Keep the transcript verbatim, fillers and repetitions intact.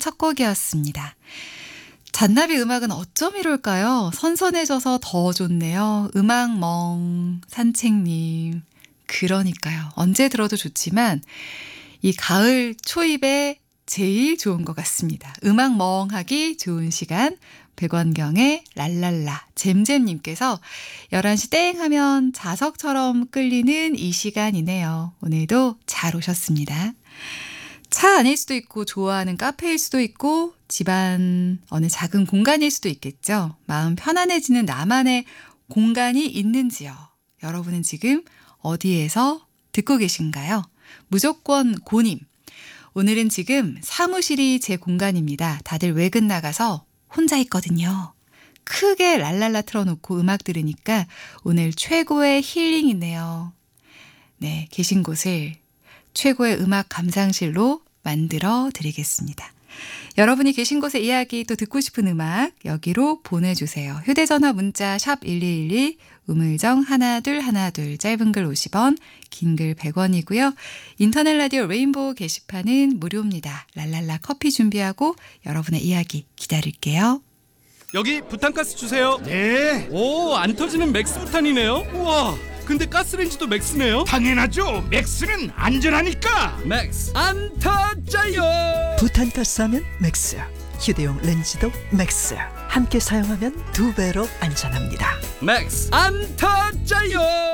첫 곡이었습니다. 잔나비 음악은 어쩜 이럴까요? 선선해져서 더 좋네요. 음악멍 산책님. 그러니까요. 언제 들어도 좋지만 이 가을 초입에 제일 좋은 것 같습니다. 음악멍하기 좋은 시간. 백원경의 랄랄라 잼잼님께서 열한 시 땡 하면 자석처럼 끌리는 이 시간이네요. 오늘도 잘 오셨습니다. 차 안일 수도 있고 좋아하는 카페일 수도 있고 집안 어느 작은 공간일 수도 있겠죠. 마음 편안해지는 나만의 공간이 있는지요. 여러분은 지금 어디에서 듣고 계신가요? 무조건 고님. 오늘은 지금 사무실이 제 공간입니다. 다들 외근 나가서 혼자 있거든요. 크게 랄랄라 틀어놓고 음악 들으니까 오늘 최고의 힐링이네요. 네, 계신 곳을 최고의 음악 감상실로 만들어 드리겠습니다. 여러분이 계신 곳의 이야기 또 듣고 싶은 음악 여기로 보내주세요. 휴대전화 문자 샵 일이일이 우물정 하나둘 하나둘 짧은 글 오십 원 긴 글 백 원이고요. 인터넷 라디오 레인보우 게시판은 무료입니다. 랄랄라 커피 준비하고 여러분의 이야기 기다릴게요. 여기 부탄가스 주세요. 네. 오, 안 터지는 맥스 부탄이네요. 우와, 근데 가스레인지도 맥스네요. 당연하죠. 맥스는 안전하니까. 맥스 안 터져요. 부탄가스 하면 맥스, 휴대용 렌즈도 맥스. 함께 사용하면 두 배로 안전합니다. 맥스 안 터져요.